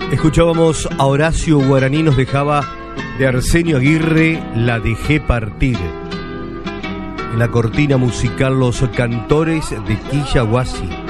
Escuchábamos a Horacio Guaraní, nos dejaba de Arsenio Aguirre, La dejé partir. En la cortina musical, Los cantores de Quillahuasi.